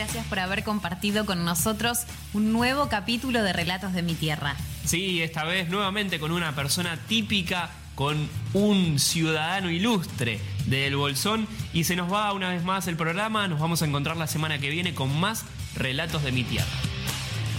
gracias por haber compartido con nosotros un nuevo capítulo de Relatos de mi Tierra. Sí, esta vez nuevamente con una persona típica, con un ciudadano ilustre del Bolsón. Y se nos va una vez más el programa. Nos vamos a encontrar la semana que viene con más Relatos de mi Tierra.